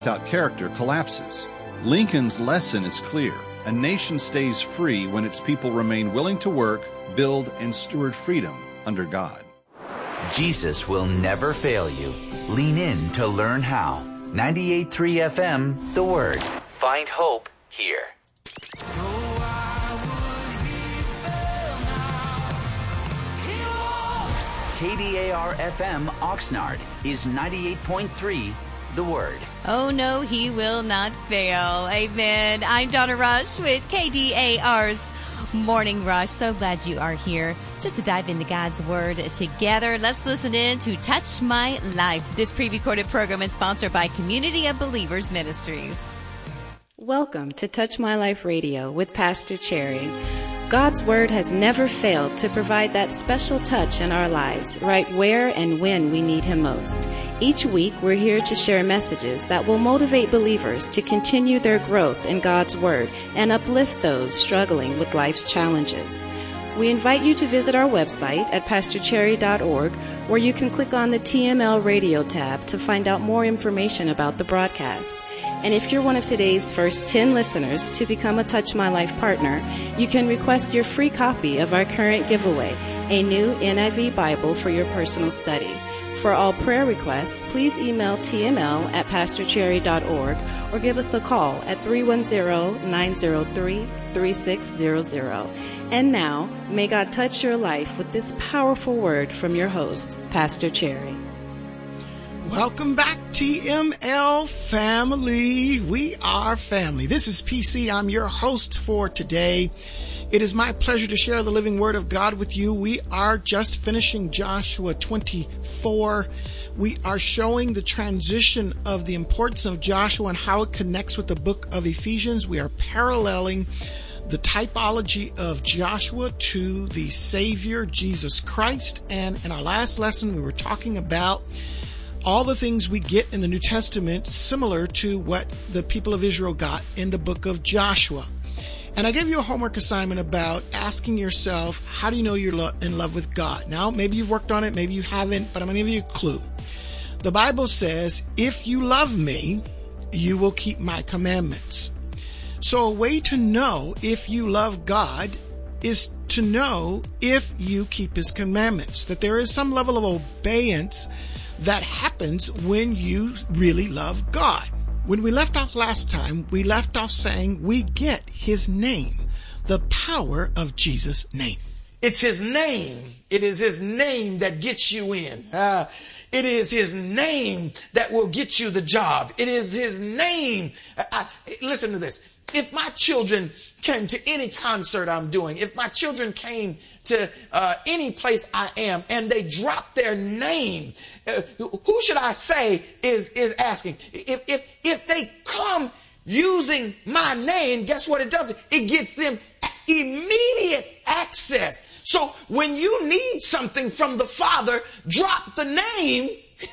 without character collapses. Lincoln's lesson is clear. A nation stays free when its people remain willing to work, build, and steward freedom under God. Jesus will never fail you. Lean in to learn how. 98.3 FM, The Word. Find hope here. KDAR FM Oxnard is 98.3 The Word. Oh, no, he will not fail. Amen. I'm Donna Rush with KDAR's Morning Rush. So glad you are here just to dive into God's Word together. Let's listen in to Touch My Life. This pre-recorded program is sponsored by Community of Believers Ministries. Welcome to Touch My Life Radio with Pastor Cherry. God's Word has never failed to provide that special touch in our lives, right where and when we need Him most. Each week, we're here to share messages that will motivate believers to continue their growth in God's Word and uplift those struggling with life's challenges. We invite you to visit our website at pastorcherry.org, where you can click on the TML Radio tab to find out more information about the broadcast. And if you're one of today's first 10 listeners to become a Touch My Life partner, you can request your free copy of our current giveaway, a new NIV Bible for your personal study. For all prayer requests, please email tml@pastorcherry.org or give us a call at 310-903-3600. And now, may God touch your life with this powerful word from your host, Pastor Cherry. Welcome back, TML family. We are family. This is PC. I'm your host for today. It is my pleasure to share the living word of God with you. We are just finishing Joshua 24. We are showing the transition of the importance of Joshua and how it connects with the book of Ephesians. We are paralleling the typology of Joshua to the Savior, Jesus Christ. And in our last lesson, we were talking about all the things we get in the New Testament similar to what the people of Israel got in the book of Joshua. And I gave you a homework assignment about asking yourself, how do you know you're in love with God? Now, maybe you've worked on it, maybe you haven't, but I'm going to give you a clue. The Bible says, if you love me, you will keep my commandments. So a way to know if you love God is to know if you keep His commandments, that there is some level of obedience that happens when you really love God. When we left off last time, we left off saying we get His name, the power of Jesus' name. It's His name. It is His name that gets you in. It is His name that will get you the job. It is His name. Listen to this. If my children came to any concert I'm doing, if my children came to any place I am and they dropped their name, who should I say is asking? If they come using my name, guess what it does? It gets them immediate access. So when you need something from the Father, drop the name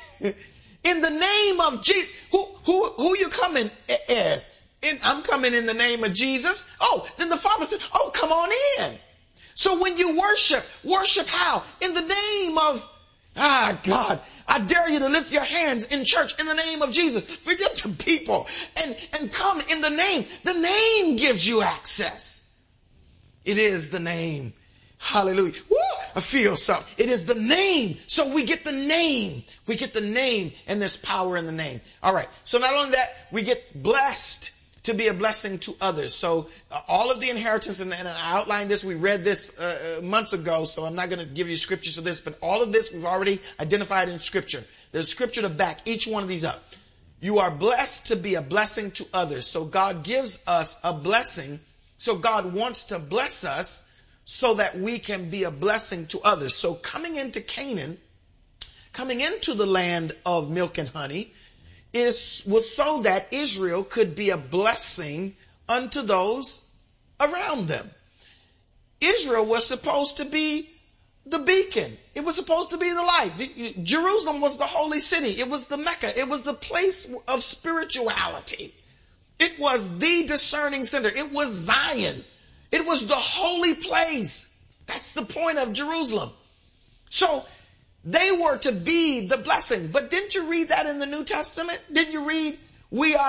in the name of Jesus. Who you coming as? I'm coming in the name of Jesus. Oh, then the Father said, oh, come on in. So when you worship how? In the name of, God, I dare you to lift your hands in church in the name of Jesus. Forget the people and come in the name. The name gives you access. It is the name. Hallelujah. Woo, I feel something. It is the name. So we get the name. We get the name, and there's power in the name. All right. So not only that, we get blessed to be a blessing to others. So all of the inheritance, and I outlined this, we read this months ago, so I'm not going to give you scriptures for this, but all of this we've already identified in Scripture. There's Scripture to back each one of these up. You are blessed to be a blessing to others. So God gives us a blessing. So God wants to bless us so that we can be a blessing to others. So coming into Canaan, coming into the land of milk and honey, was so that Israel could be a blessing unto those around them. Israel was supposed to be the beacon. It was supposed to be the light. Jerusalem was the holy city. It was the Mecca. It was the place of spirituality. It was the discerning center. It was Zion. It was the holy place. That's the point of Jerusalem. So they were to be the blessing. But didn't you read that in the New Testament? Didn't you read We are